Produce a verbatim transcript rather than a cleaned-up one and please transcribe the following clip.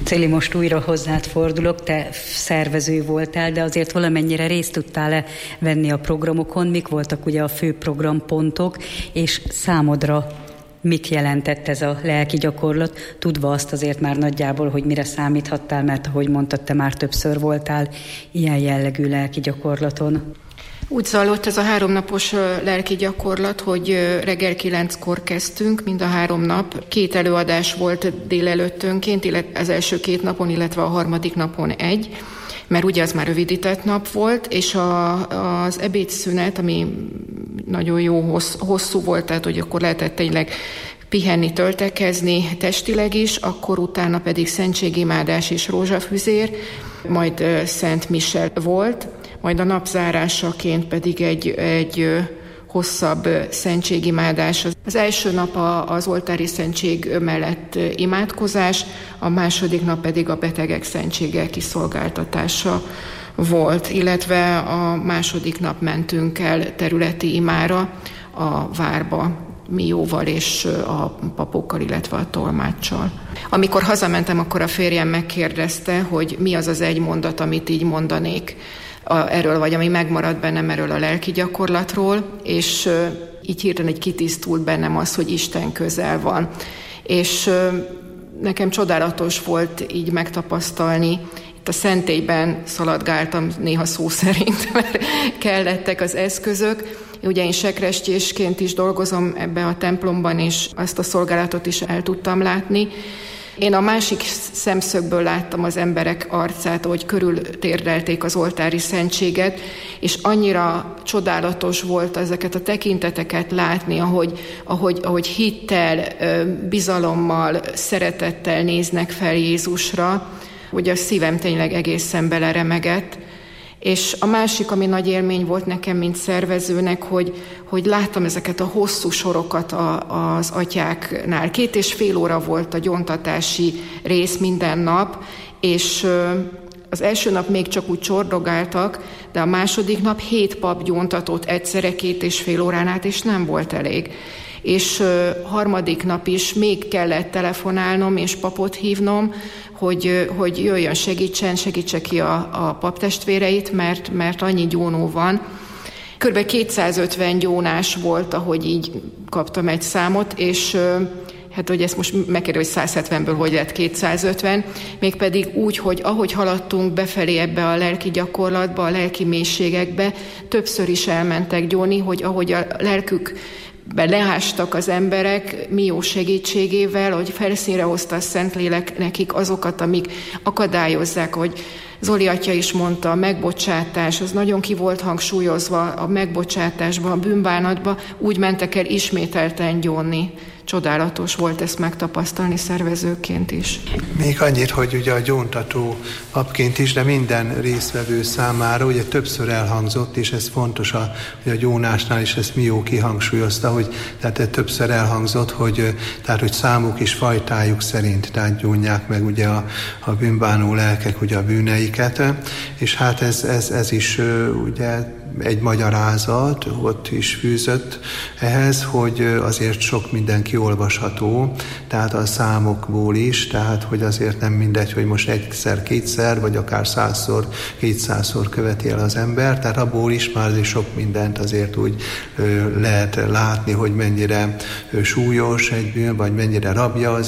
Céli, most újra hozzád fordulok, te szervező voltál, de azért valamennyire részt tudtál-e venni a programokon, mik voltak ugye a fő programpontok, és számodra mit jelentett ez a lelki gyakorlat, tudva azt azért már nagyjából, hogy mire számíthattál, mert ahogy mondtad, te már többször voltál ilyen jellegű lelki gyakorlaton. Úgy zajlott ez a háromnapos lelki gyakorlat, hogy reggel kilenckor kezdtünk, mind a három nap. Két előadás volt délelőttönként, illetve az első két napon, illetve a harmadik napon egy, mert ugye az már rövidített nap volt, és a, az ebédszünet, ami nagyon jó hossz, hosszú volt, tehát hogy akkor lehetett tényleg pihenni, töltekezni testileg is, akkor utána pedig szentségimádás és rózsafüzér, majd Szent Mise volt, majd a napzárásaként pedig egy, egy hosszabb szentségimádás. Az első nap az oltári szentség mellett imádkozás, a második nap pedig a betegek szentsége kiszolgáltatása volt, illetve a második nap mentünk el területi imára a várba, mi jóval és a papokkal, illetve a tolmáccsal. Amikor hazamentem, akkor a férjem megkérdezte, hogy mi az az egy mondat, amit így mondanék a, erről, vagy ami megmaradt bennem erről a lelki gyakorlatról, és uh, így hirtelen egy kitisztult bennem az, hogy Isten közel van. És uh, nekem csodálatos volt így megtapasztalni. Itt a szentélyben szaladgáltam néha szó szerint, mert kellettek az eszközök. Ugye én sekrestjésként is dolgozom ebbe a templomban, és azt a szolgálatot is el tudtam látni. Én a másik szemszögből láttam az emberek arcát, ahogy körül térdelték az oltári szentséget, és annyira csodálatos volt ezeket a tekinteteket látni, ahogy, ahogy, ahogy hittel, bizalommal, szeretettel néznek fel Jézusra, hogy a szívem tényleg egészen beleremegett. És a másik, ami nagy élmény volt nekem, mint szervezőnek, hogy, hogy láttam ezeket a hosszú sorokat a, az atyáknál. Két és fél óra volt a gyóntatási rész minden nap, és az első nap még csak úgy csordogáltak, de a második nap hét pap gyóntatott egyszerre két és fél órán át, és nem volt elég. És harmadik nap is még kellett telefonálnom és papot hívnom, hogy, hogy jöjjön, segítsen, segítse ki a, a paptestvéreit, mert, mert annyi gyónó van. Körülbelül kétszázötven gyónás volt, ahogy így kaptam egy számot, és hát hogy ezt most megkérdő, hogy száz hetvenből hogy lett kétszázötven, mégpedig úgy, hogy ahogy haladtunk befelé ebbe a lelki gyakorlatba, a lelki mélységekbe, többször is elmentek gyóni, hogy ahogy a lelkük leástak az emberek Mió segítségével, hogy felszínre hozta a Szentlélek nekik azokat, amik akadályozzák, hogy Zoli atya is mondta, a megbocsátás, az nagyon ki volt hangsúlyozva, a megbocsátásba, a bűnbánatba, úgy mentek el ismételten gyónni. Csodálatos volt ezt megtapasztalni szervezőként is. Még annyit, hogy ugye a gyóntató papként is, de minden résztvevő számára ugye többször elhangzott, és ez fontos, a, hogy a gyónásnál is ezt Mió kihangsúlyozta, hogy tehát többször elhangzott, hogy, tehát, hogy számuk és fajtájuk szerint tehát gyónják meg ugye a, a bűnbánó lelkek ugye a bűneiket, és hát ez, ez, ez is ugye egy magyarázat ott is fűzött ehhez, hogy azért sok minden kiolvasható, tehát a számokból is, tehát hogy azért nem mindegy, hogy most egyszer, kétszer, vagy akár százszor, kétszázszor követi el az ember, tehát abból is már azért sok mindent azért úgy lehet látni, hogy mennyire súlyos egy bűn, vagy mennyire rabja az